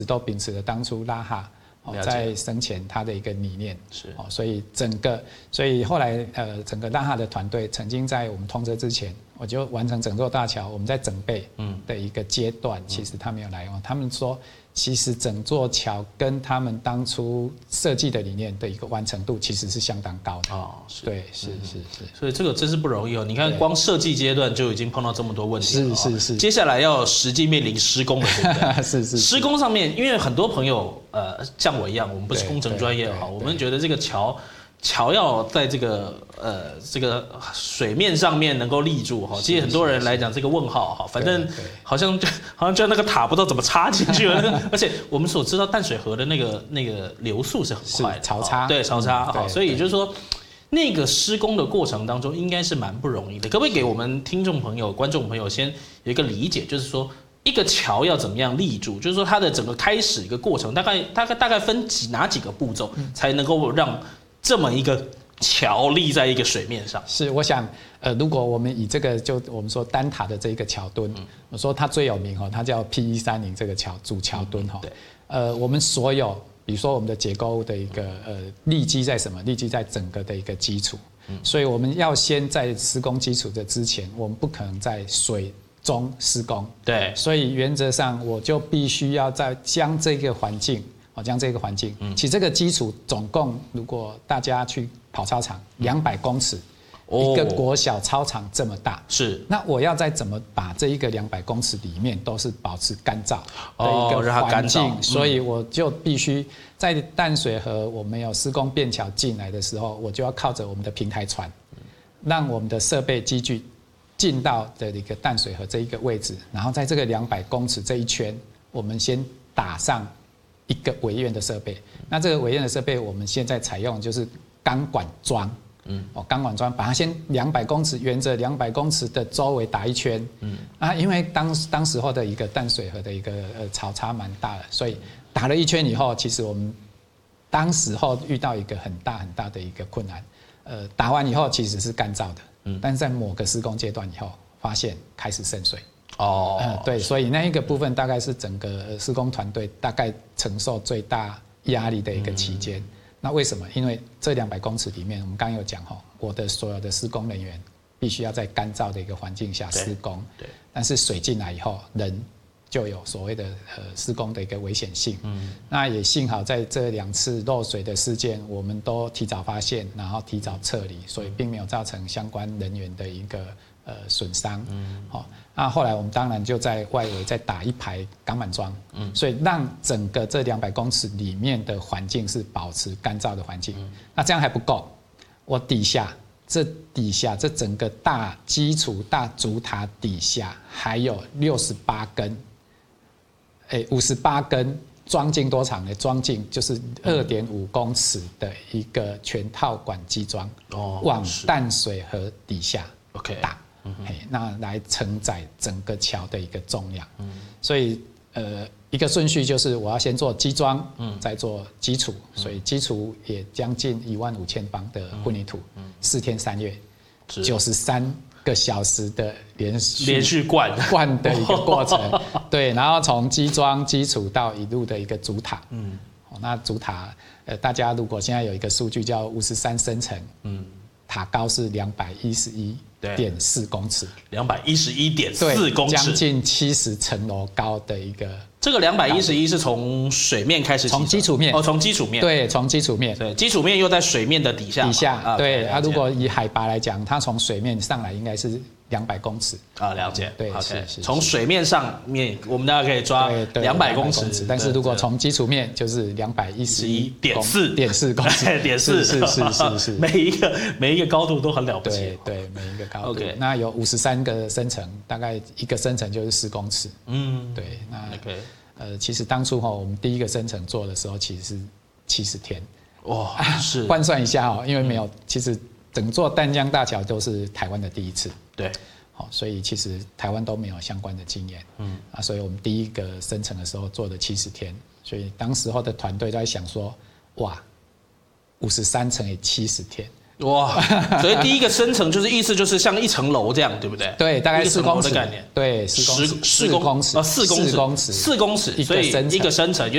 都秉持了当初拉哈在生前他的一个理念，所以后来整个拉哈的团队曾经在我们通车之前，我就完成整座大桥，我们在整备的一个阶段，其实他没有来用，他们说其实整座桥跟他们当初设计的理念的一个完成度其实是相当高的对，是， 所以这个真是不容易哦。你看，光设计阶段就已经碰到这么多问题了， 是。 接下来要实际面临施工的部分， 是。 施工上面，因为很多朋友像我一样，我们不是工程专业哈，我们觉得这个桥要在这个水面上面能够立住哈，其实很多人来讲这个问号哈，反正好像就那个塔不知道怎么插进去了，而且我们所知道淡水河的那个流速是很快的， 潮差， 对潮差哈，所以就是说那个施工的过程当中应该是蛮不容易的，可不可以给我们听众朋友、观众朋友先有一个理解，就是说一个桥要怎么样立住，就是说它的整个开始一个过程大概分哪几个步骤才能够让这么一个桥立在一个水面上？ 是，我想，如果我们以这个就我们说单塔的这一个桥墩，我说它最有名哈，它叫 P130这个主桥墩哈。我们所有，比如说我们的结构物的一个立基在什么？立基在整个的一个基础，所以我们要先在施工基础的之前，我们不可能在水中施工。 对， 所以原则上我就必须要将这个环境。其实这个基础总共，如果大家去跑操场200公尺，一个国小操场这么大， 是。 那我要再怎么把这一个200公尺里面都是保持干燥的一个环境，所以我就必须在淡水河我们有施工便桥进来的时候，我就要靠着我们的平台船，让我们的设备机具进到的一个淡水河这一个位置，然后在这个200公尺这一圈，我们先打上一个围院的设备。那这个围院的设备，我们现在采用就是钢管桩，钢管桩把它先200公尺，沿着200公尺的周围打一圈，因为当时候的一个淡水河的一个潮差蛮大的，所以打了一圈以后，其实我们当时候遇到一个很大的一个困难，打完以后其实是干燥的，但是在某个施工阶段以后，发现开始渗水。对，所以那一个部分大概是整个施工团队大概承受最大压力的一个期间。那为什么？因为这200公尺里面，我们刚刚有讲我的所有的施工人员必须要在干燥的一个环境下施工，但是水进来以后，人就有所谓的施工的一个危险性。那也幸好在这2次漏水的事件，我们都提早发现，然后提早撤离，所以并没有造成相关人员的一个损伤。那后来我们当然就在外围再打一排钢板桩，所以让整个这200公尺里面的环境是保持干燥的环境。那这样还不够，我底下这整个大基础大主塔底下还有68根，58根装进多长呢？装进就是2.5公尺的一个全套管基桩，往淡水河底下打。那来承载整个桥的一个重量，所以一个顺序就是我要先做基桩，再做基础，所以基础也将近15000方的混凝土，4天3夜，93个小时的连续灌的一个过程，对，然后从基桩基础到一路的一个主塔，那主塔大家如果现在有一个数据叫53升层，塔高是211.4公尺 ，211.4公尺， 将近70层楼高的一个。 这个211是从水面开始， 从基础面从基础面， 对，从基础面， 对，基础面又在水面的底下， 对，如果以海拔来讲，它从水面上来应该是200公尺了解， 对，是从水面上面我们大家可以抓200公尺， 但是如果从基础面就是211.4公尺，是， 每一个高度都很了不起， 对，每一个高度，那有53个升层，大概一个升层就是10公尺，对，那其实当初我们第一个升层做的时候其实是70天， 是换算一下因为没有，其实整座淡江大桥都是台湾的第一次， 对， 所以其实台湾都没有相关的经验，所以我们第一个升层的时候做了70天，所以当时候的团队都在想说，哇，53乘以70天。 所以第一个升层意思就是像一层楼这样，对不对？ 对，大概4公尺的概念， 对，4公尺， 四公尺，所以一个升层。